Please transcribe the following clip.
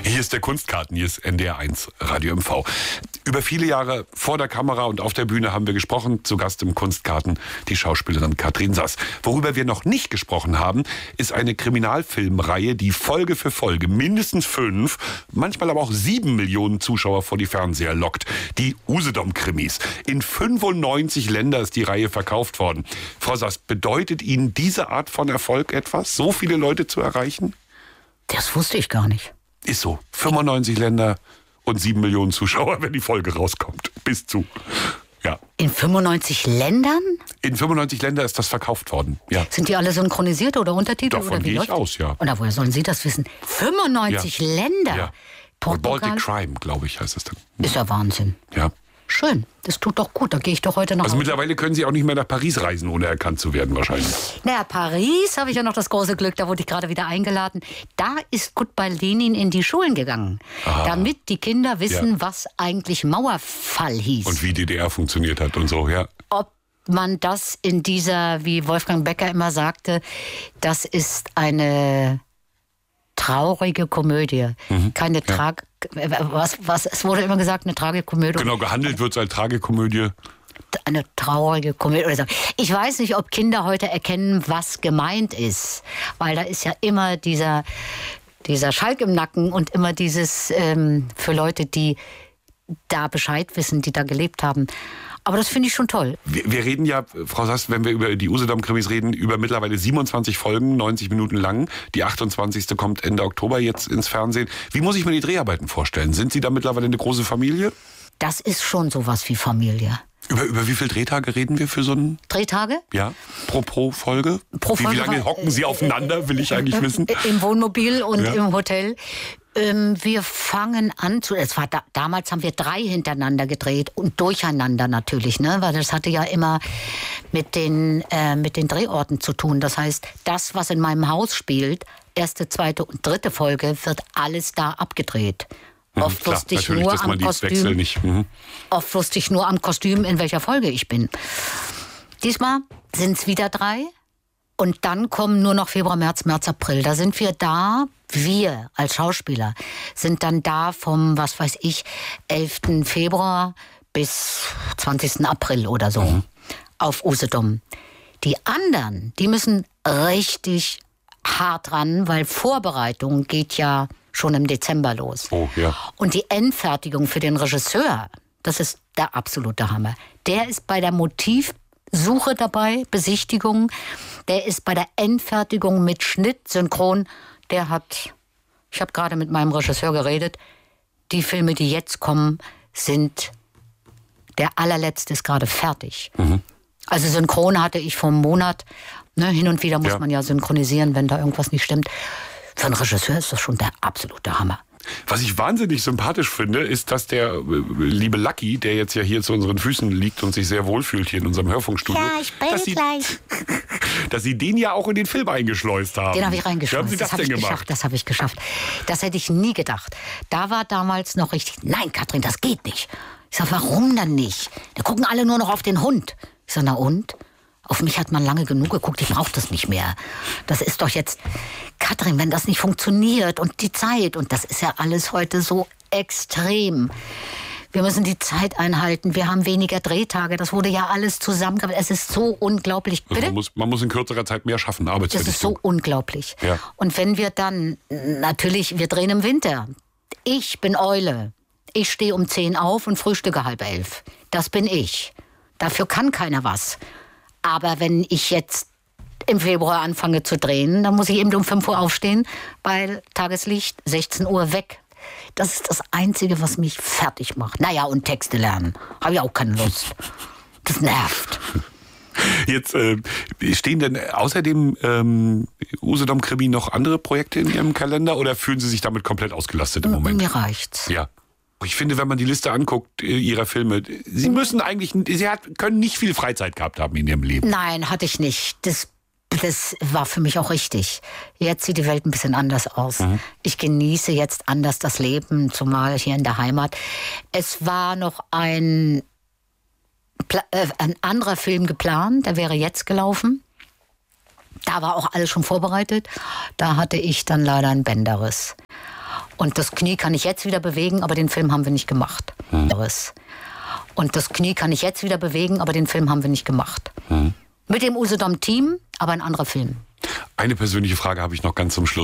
Hier ist der Kunstkarten, hier ist NDR1 Radio MV. Über viele Jahre vor der Kamera und auf der Bühne haben wir gesprochen. Zu Gast im Kunstkarten die Schauspielerin Katrin Sass. Worüber wir noch nicht gesprochen haben, ist eine Kriminalfilmreihe, die Folge für Folge mindestens 5, manchmal aber auch 7 Millionen Zuschauer vor die Fernseher lockt. Die Usedom-Krimis. In 95 Ländern ist die Reihe verkauft worden. Frau Sass, bedeutet Ihnen diese Art von Erfolg etwas, so viele Leute zu erreichen? Das wusste ich gar nicht. Ist so. 95 Länder und 7 Millionen Zuschauer, wenn die Folge rauskommt. Bis zu. Ja. In 95 Ländern? In 95 Ländern ist das verkauft worden. Ja. Sind die alle synchronisiert oder Untertitel? Davon oder wie gehe ich läuft? aus, ja. Und woher sollen Sie das wissen? 95 Länder? Ja. Portugal? Baltic Crime, glaube ich, heißt es dann. Ist ja Wahnsinn. Ja. Schön, das tut doch gut, da gehe ich doch heute nach Also Hause. mittlerweile können Sie auch nicht mehr nach Paris reisen, ohne erkannt zu werden wahrscheinlich. Naja, Paris habe ich ja noch das große Glück, da wurde ich gerade wieder eingeladen. Da ist Goodbye Lenin in die Schulen gegangen, damit die Kinder wissen, was eigentlich Mauerfall hieß. Und wie DDR funktioniert hat und so, ja. Ob man das in dieser, wie Wolfgang Becker immer sagte, das ist eine traurige Komödie. Keine es wurde immer gesagt, eine Tragikomödie. Genau, gehandelt wird es als Tragikomödie. Eine traurige Komödie oder so. Ich weiß nicht, ob Kinder heute erkennen, was gemeint ist. Weil da ist ja immer dieser Schalk im Nacken und immer dieses für Leute, die da Bescheid wissen, die da gelebt haben. Aber das finde ich schon toll. Wir reden ja, Frau Sass, wenn wir über die Usedom-Krimis reden, über mittlerweile 27 Folgen, 90 Minuten lang. Die 28. kommt Ende Oktober jetzt ins Fernsehen. Wie muss ich mir die Dreharbeiten vorstellen? Sind Sie da mittlerweile eine große Familie? Das ist schon sowas wie Familie. Über wie viele Drehtage reden wir für so einen... Drehtage? Ja, pro Folge? Pro Folge wie lange hocken Sie aufeinander, will ich eigentlich wissen? Im Wohnmobil und im Hotel. Wir fangen an damals haben wir 3 hintereinander gedreht und durcheinander natürlich, ne? Weil das hatte ja immer mit den Drehorten zu tun. Das heißt, das, was in meinem Haus spielt, 1., 2. und 3. Folge, wird alles da abgedreht. Oft wusste ich nur am Kostüm. Oft wusste ich nur am Kostüm, in welcher Folge ich bin. Diesmal sind es wieder 3. Und dann kommen nur noch Februar, März, April. Da sind wir da, wir als Schauspieler, sind dann da vom, 11. Februar bis 20. April oder so auf Usedom. Die anderen, die müssen richtig hart ran, weil Vorbereitung geht ja schon im Dezember los. Oh, ja. Und die Endfertigung für den Regisseur, das ist der absolute Hammer. Der ist bei der Motivsuche dabei, Besichtigung. Der ist bei der Endfertigung mit Schnitt, Synchron. Ich habe gerade mit meinem Regisseur geredet, die Filme, die jetzt kommen, der allerletzte ist gerade fertig. Also Synchron hatte ich vor einem Monat. Ne, hin und wieder muss man ja synchronisieren, wenn da irgendwas nicht stimmt. Für einen Regisseur ist das schon der absolute Hammer. Was ich wahnsinnig sympathisch finde, ist, dass der liebe Lucky, der jetzt ja hier zu unseren Füßen liegt und sich sehr wohlfühlt hier in unserem Hörfunkstudio, Ja, ich bin gleich. dass Sie den ja auch in den Film eingeschleust haben. Den habe ich reingeschleust. Wie haben Sie das denn gemacht? Das habe ich geschafft. Das hätte ich nie gedacht. Da war damals noch richtig, nein, Katrin, das geht nicht. Ich sage, warum dann nicht? Da gucken alle nur noch auf den Hund. Ich sage, na und? Auf mich hat man lange genug geguckt, ich brauche das nicht mehr. Das ist doch jetzt, Katrin, wenn das nicht funktioniert und die Zeit, und das ist ja alles heute so extrem. Wir müssen die Zeit einhalten, wir haben weniger Drehtage, das wurde ja alles zusammengebracht. Es ist so unglaublich. Bitte? Man muss in kürzerer Zeit mehr schaffen, Das ist so unglaublich. Ja. Und wenn wir dann, natürlich, wir drehen im Winter. Ich bin Eule. Ich stehe um 10 auf und frühstücke 10:30. Das bin ich. Dafür kann keiner was. Aber wenn ich jetzt im Februar anfange zu drehen, dann muss ich eben um 5 Uhr aufstehen, weil Tageslicht, 16 Uhr weg. Das ist das Einzige, was mich fertig macht. Naja, und Texte lernen. Habe ich auch keine Lust. Das nervt. Jetzt stehen denn außer dem Usedom-Krimi noch andere Projekte in Ihrem Kalender oder fühlen Sie sich damit komplett ausgelastet im Moment? Mir reicht's. Ja. Ich finde, wenn man die Liste anguckt, Ihrer Filme, Sie können nicht viel Freizeit gehabt haben in Ihrem Leben. Nein, hatte ich nicht. Das war für mich auch richtig. Jetzt sieht die Welt ein bisschen anders aus. Ich genieße jetzt anders das Leben, zumal hier in der Heimat. Es war noch ein anderer Film geplant, der wäre jetzt gelaufen. Da war auch alles schon vorbereitet. Da hatte ich dann leider einen Bänderriss. Und das Knie kann ich jetzt wieder bewegen, aber den Film haben wir nicht gemacht. Und das Knie kann ich jetzt wieder bewegen, aber den Film haben wir nicht gemacht. Mit dem Usedom-Team, aber ein anderer Film. Eine persönliche Frage habe ich noch ganz zum Schluss.